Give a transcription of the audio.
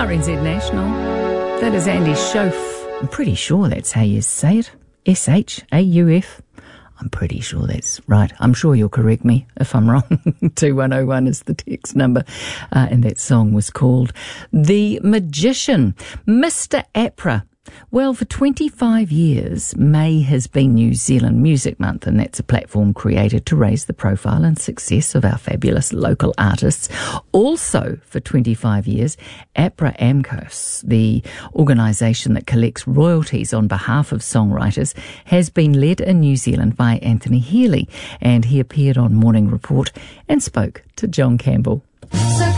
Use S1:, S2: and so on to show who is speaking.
S1: RNZ National. That is Andy Shauf. I'm pretty sure that's how you say it. S-H-A-U-F. I'm pretty sure that's right. I'm sure you'll correct me if I'm wrong. 2101 is the text number. And that song was called The Magician. Mr. APRA. Well, for 25 years, May has been New Zealand Music Month, and that's a platform created to raise the profile and success of our fabulous local artists. Also, for 25 years, APRA AMCOS, the organisation that collects royalties on behalf of songwriters, has been led in New Zealand by Anthony Healy, and he appeared on Morning Report and spoke to John Campbell.